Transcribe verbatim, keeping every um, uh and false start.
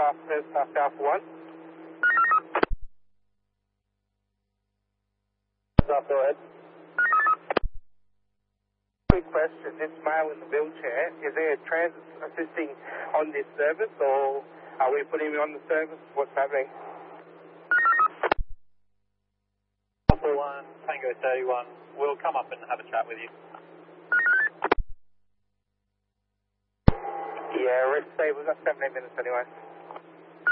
South, South, South one. South, go ahead. Quick question, this male in the wheelchair, is there a transit assisting on this service, or are we putting him on the service? What's happening? Alpha one, Tango thirty-one, we'll come up and have a chat with you. Yeah, let's say we've got seventeen minutes anyway.